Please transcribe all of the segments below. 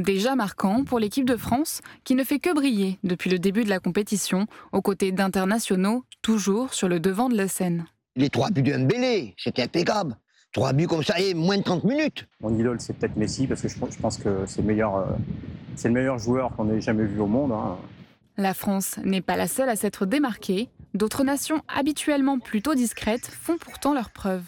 déjà marquant pour l'équipe de France qui ne fait que briller depuis le début de la compétition, aux côtés d'internationaux toujours sur le devant de la scène. Les 3 buts de Mbélé, c'était impeccable. 3 buts comme ça, et moins de 30 minutes. Mon idole, c'est peut-être Messi, parce que je pense que c'est le meilleur joueur qu'on ait jamais vu au monde. La France n'est pas la seule à s'être démarquée. D'autres nations habituellement plutôt discrètes font pourtant leurs preuves.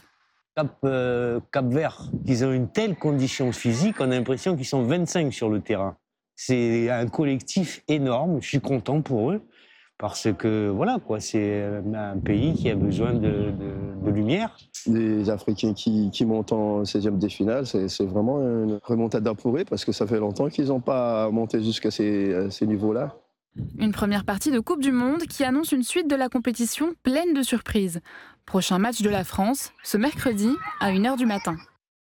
Cap-Vert, ils ont une telle condition physique, on a l'impression qu'ils sont 25 sur le terrain. C'est un collectif énorme, je suis content pour eux, parce que voilà, quoi, c'est un pays qui a besoin de lumière. Les Africains qui montent en 16e de finale, c'est vraiment une remontada pour eux, parce que ça fait longtemps qu'ils n'ont pas monté jusqu'à ces niveaux-là. Une première partie de Coupe du Monde qui annonce une suite de la compétition pleine de surprises. Prochain match de la France, ce mercredi à 1h du matin.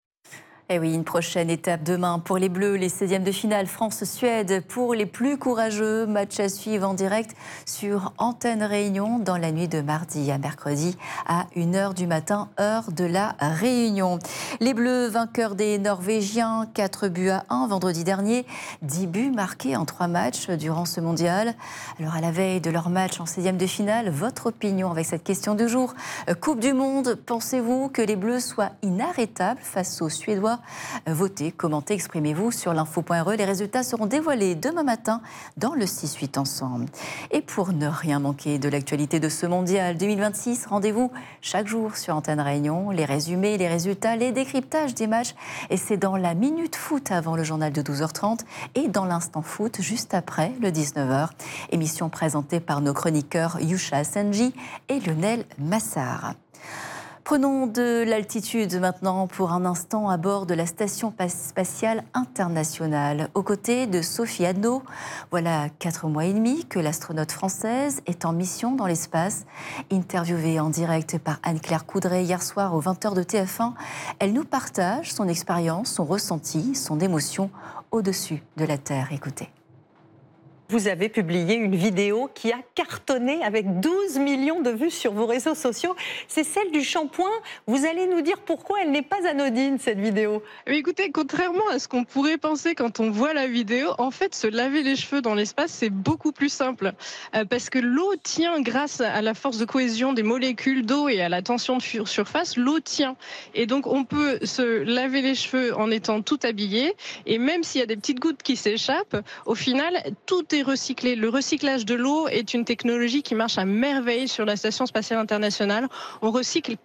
Et oui, une prochaine étape demain pour les Bleus, les 16e de finale France-Suède pour les plus courageux. Match à suivre en direct sur Antenne Réunion dans la nuit de mardi à mercredi à 1h du matin, heure de la Réunion. Les Bleus, vainqueurs des Norvégiens, 4-1 vendredi dernier, 10 buts marqués en 3 matchs durant ce mondial. Alors à la veille de leur match en 16e de finale, votre opinion avec cette question du jour. Coupe du Monde, pensez-vous que les Bleus soient inarrêtables face aux Suédois ? Votez, commentez, exprimez-vous sur l'info.re. Les résultats seront dévoilés demain matin dans le 6-8 ensemble. Et pour ne rien manquer de l'actualité de ce mondial 2026, rendez-vous chaque jour sur Antenne Réunion. Les résumés, les résultats, les décryptages des matchs. Et c'est dans la Minute Foot avant le journal de 12h30 et dans l'Instant Foot juste après le 19h. Émission présentée par nos chroniqueurs Yusha Senji et Lionel Massard. Prenons de l'altitude maintenant pour un instant à bord de la Station spatiale internationale. Aux côtés de Sophie Adno, voilà 4 mois et demi que l'astronaute française est en mission dans l'espace. Interviewée en direct par Anne-Claire Coudray hier soir aux 20h de TF1, elle nous partage son expérience, son ressenti, son émotion au-dessus de la Terre. Écoutez. Vous avez publié une vidéo qui a cartonné avec 12 millions de vues sur vos réseaux sociaux. C'est celle du shampoing. Vous allez nous dire pourquoi elle n'est pas anodine, cette vidéo. Mais écoutez, contrairement à ce qu'on pourrait penser quand on voit la vidéo, en fait, se laver les cheveux dans l'espace, c'est beaucoup plus simple. Parce que l'eau tient grâce à la force de cohésion des molécules d'eau et à la tension de surface, l'eau tient. Et donc, on peut se laver les cheveux en étant tout habillé. Et même s'il y a des petites gouttes qui s'échappent, au final, tout est recyclé. Le recyclage de l'eau est une technologie qui marche à merveille sur la Station spatiale internationale. On recycle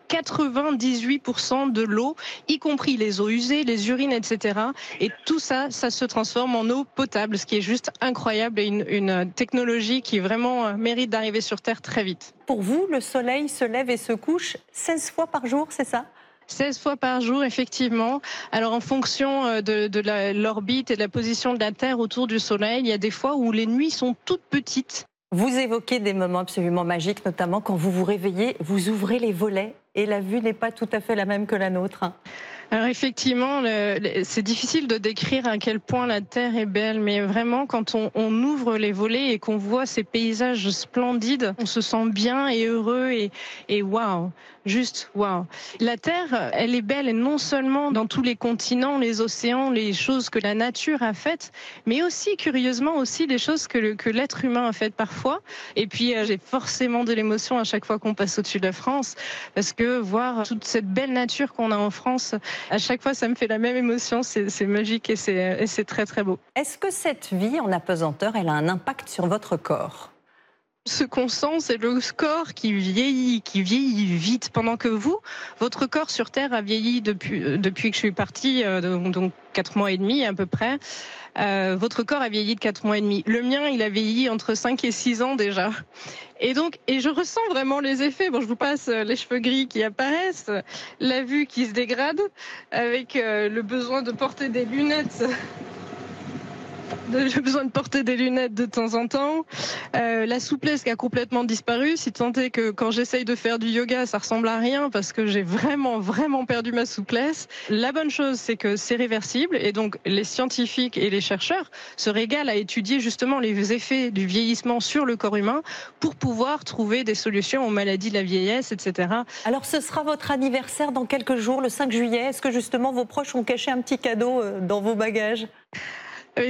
98% de l'eau, y compris les eaux usées, les urines, etc. Et tout ça, ça se transforme en eau potable, ce qui est juste incroyable et une technologie qui vraiment mérite d'arriver sur Terre très vite. Pour vous, le soleil se lève et se couche 16 fois par jour, c'est ça ? 16 fois par jour, effectivement. Alors, en fonction de l'orbite et de la position de la Terre autour du Soleil, il y a des fois où les nuits sont toutes petites. Vous évoquez des moments absolument magiques, notamment quand vous vous réveillez, vous ouvrez les volets et la vue n'est pas tout à fait la même que la nôtre. Alors effectivement, c'est difficile de décrire à quel point la Terre est belle, mais vraiment quand on ouvre les volets et qu'on voit ces paysages splendides, on se sent bien et heureux et waouh, juste waouh. La Terre, elle est belle et non seulement dans tous les continents, les océans, les choses que la nature a faites, mais aussi curieusement aussi des choses que l'être humain a faites parfois. Et puis j'ai forcément de l'émotion à chaque fois qu'on passe au-dessus de la France, parce que voir toute cette belle nature qu'on a en France, à chaque fois, ça me fait la même émotion, c'est magique et c'est très très beau. Est-ce que cette vie en apesanteur, elle a un impact sur votre corps ? Ce qu'on sent, c'est le corps qui vieillit vite. Pendant que votre corps sur Terre a vieilli depuis que je suis partie, donc 4 mois et demi à peu près. Votre corps a vieilli de 4 mois et demi. Le mien, il a vieilli entre 5 et 6 ans déjà. Et je ressens vraiment les effets. Bon, je vous passe les cheveux gris qui apparaissent, la vue qui se dégrade, avec le besoin de porter des lunettes. J'ai besoin de porter des lunettes de temps en temps. La souplesse qui a complètement disparu, si tant est que quand j'essaye de faire du yoga, ça ressemble à rien parce que j'ai vraiment, vraiment perdu ma souplesse. La bonne chose, c'est que c'est réversible et donc les scientifiques et les chercheurs se régalent à étudier justement les effets du vieillissement sur le corps humain pour pouvoir trouver des solutions aux maladies de la vieillesse, etc. Alors ce sera votre anniversaire dans quelques jours, le 5 juillet. Est-ce que justement vos proches ont caché un petit cadeau dans vos bagages ?